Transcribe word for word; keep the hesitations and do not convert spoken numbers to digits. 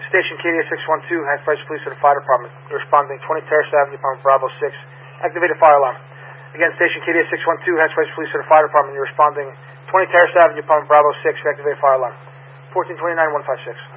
Station K D A six one two, Hackensack Police and the Fire Department. You're responding twenty Terrace Avenue, Apartment Bravo six. Activate a fire alarm. Again, Station K D A six one two, Hackensack Police and the Fire Department. You're responding twenty Terrace Avenue, Apartment Bravo six. Activate a fire alarm. fourteen twenty-nine one five six.